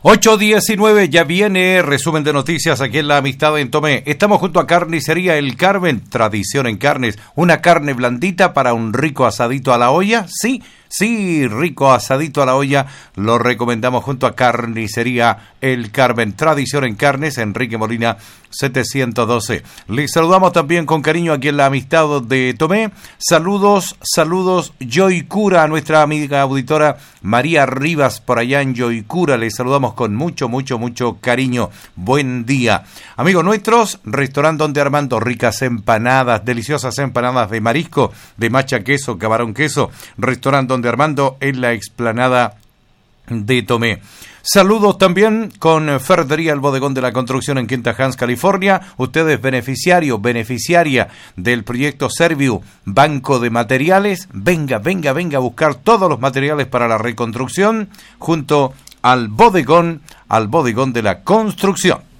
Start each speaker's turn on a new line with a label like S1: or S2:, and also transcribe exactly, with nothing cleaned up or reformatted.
S1: ocho diecinueve, ya viene resumen de noticias aquí en La Amistad en Tomé. Estamos junto a Carnicería El Carmen, tradición en carnes. Una carne blandita para un rico asadito a la olla. Sí, sí, rico asadito a la olla. Lo recomendamos junto a Carnicería El Carmen, tradición en carnes, Enrique Molina setecientos doce. Les saludamos también con cariño aquí en La Amistad de Tomé. Saludos, saludos, Yoicura, a nuestra amiga auditora María Rivas por allá en Yoicura. Les saludamos con mucho, mucho, mucho cariño. Buen día. Amigos nuestros, restaurante Donde Armando, ricas empanadas, deliciosas empanadas de marisco, de macha queso, camarón queso. Restaurante Donde Armando en la explanada de Tomé. Saludos también con Ferretería El Bodegón de la Construcción en Quinta Hans, California. Usted es beneficiario, beneficiaria del proyecto Serviu Banco de Materiales. Venga, venga, venga a buscar todos los materiales para la reconstrucción junto al bodegón, al bodegón de la construcción.